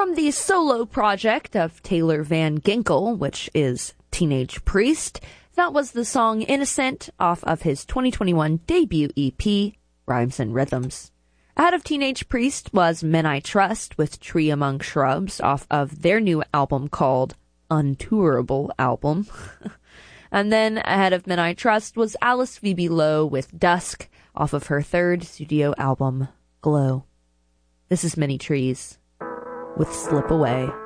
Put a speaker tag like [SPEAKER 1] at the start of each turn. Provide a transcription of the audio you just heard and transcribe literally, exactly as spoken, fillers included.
[SPEAKER 1] From the solo project of Taylor Van Ginkel, which is Teenage Priest, that was the song Innocent off of his twenty twenty-one debut E P, Rhymes and Rhythms. Ahead of Teenage Priest was Men I Trust with Tree Among Shrubs off of their new album called Untourable Album. And then ahead of Men I Trust was Alice Phoebe Lowe with Dusk off of her third studio album, Glow. This is Many Trees with Slip Away.